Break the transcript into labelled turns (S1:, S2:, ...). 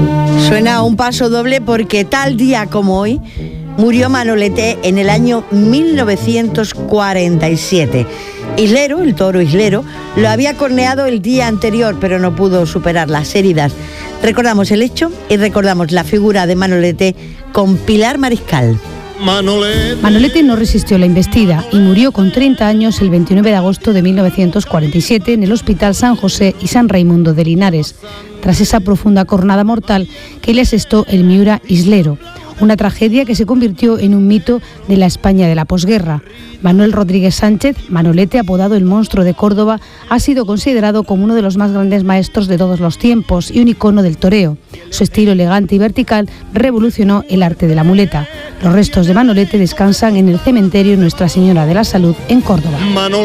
S1: Suena un paso doble porque tal día como hoy murió Manolete en el año 1947. Islero, el toro Islero, lo había corneado el día anterior, pero no pudo superar las heridas. Recordamos el hecho y recordamos la figura de Manolete con Pilar Mariscal.
S2: Manolete no resistió la embestida y murió con 30 años el 29 de agosto de 1947 en el Hospital San José y San Raimundo de Linares, tras esa profunda cornada mortal que le asestó el Miura Islero. Una tragedia que se convirtió en un mito de la España de la posguerra. Manuel Rodríguez Sánchez, Manolete, apodado el monstruo de Córdoba, ha sido considerado como uno de los más grandes maestros de todos los tiempos y un icono del toreo. Su estilo elegante y vertical revolucionó el arte de la muleta. Los restos de Manolete descansan en el cementerio Nuestra Señora de la Salud en Córdoba.